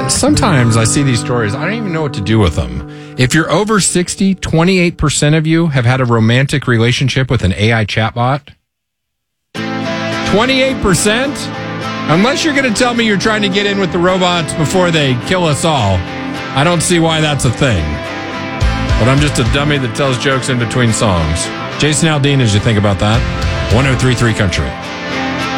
Sometimes I see these stories, I don't even know what to do with them. If you're over 60, 28% of you have had a romantic relationship with an AI chatbot. 28%? Unless you're going to tell me you're trying to get in with the robots before they kill us all, I don't see why that's a thing. But I'm just a dummy that tells jokes in between songs. Jason Aldean, as you think about that, 103.3 Country.